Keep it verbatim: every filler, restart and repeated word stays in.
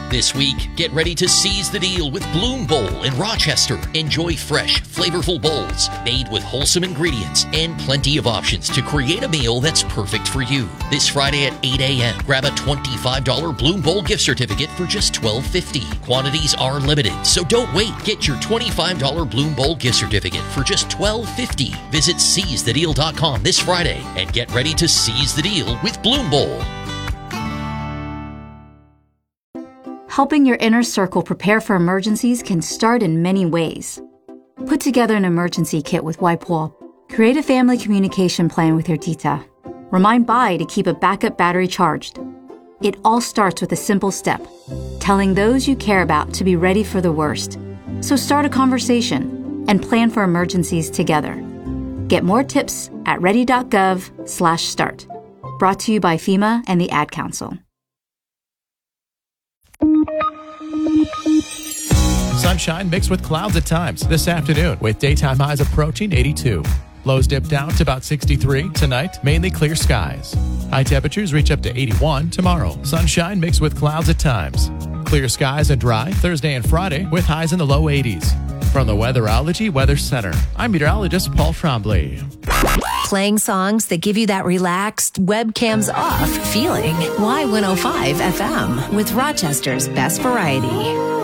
This week, get ready to seize the deal with Bloom Bowl in Rochester. Enjoy fresh, flavorful bowls made with wholesome ingredients and plenty of options to create a meal that's perfect for you. This Friday at eight a.m., grab a twenty-five dollars Bloom Bowl gift certificate for just twelve fifty. Quantities are limited, so don't wait. Get your twenty-five dollars Bloom Bowl gift certificate for just twelve fifty. Visit seize the deal dot com this Friday and get ready to seize the deal with Bloom Bowl. Helping your inner circle prepare for emergencies can start in many ways. Put together an emergency kit with WipeWall. Create a family communication plan with your tita. Remind Bai to keep a backup battery charged. It all starts with a simple step, telling those you care about to be ready for the worst. So start a conversation and plan for emergencies together. Get more tips at ready.gov slash start. Brought to you by FEMA and the Ad Council. Sunshine mixed with clouds at times this afternoon with daytime highs approaching eighty-two. Lows dip down to about sixty-three. Tonight, mainly clear skies. High temperatures reach up to eighty-one tomorrow. Sunshine mixed with clouds at times. Clear skies and dry Thursday and Friday with highs in the low eighties. From the Weatherology Weather Center, I'm meteorologist Paul Trombley. Playing songs that give you that relaxed, webcams off feeling. Y one oh five F M with Rochester's best variety.